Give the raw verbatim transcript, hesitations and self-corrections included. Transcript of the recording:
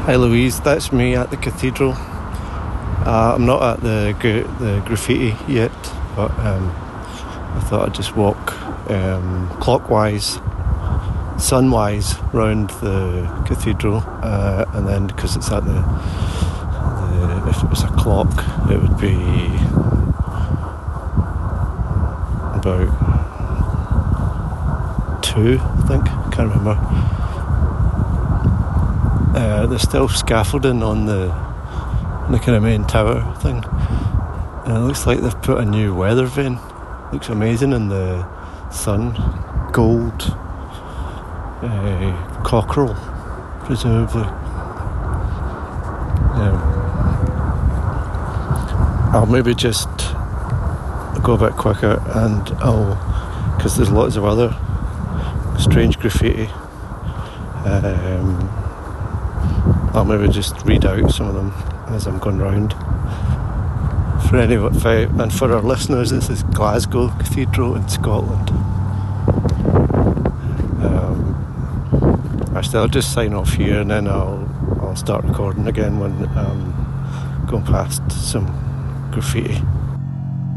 Hi Louise, that's me at the cathedral. Uh, I'm not at the gra- the graffiti yet, but um, I thought I'd just walk um, clockwise, sunwise, round the cathedral, uh, and then because it's at the, the, if it was a clock, it would be about two, I think. Can't remember. Uh, there's still scaffolding on the, the kind of main tower thing, and it looks like they've put a new weather vane. Looks amazing in the sun. Gold uh, cockerel, presumably. Um, I'll maybe just go a bit quicker, and I'll, because there's lots of other strange graffiti. Um, I'll maybe just read out some of them as I'm going round. For any, and for our listeners, this is Glasgow Cathedral in Scotland. Um, actually, I'll just sign off here, and then I'll I'll start recording again when I'm going past some graffiti.